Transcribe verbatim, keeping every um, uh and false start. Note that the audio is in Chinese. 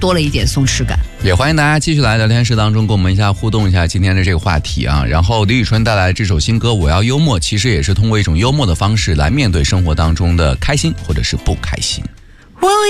多了一点松弛感。 也欢迎大家继续来聊天室当中跟我们一下互动一下今天的这个话题啊。然后李宇春带来的这首新歌《我要幽默》，其实也是通过一种幽默的方式来面对生活当中的开心或者是不开心。 我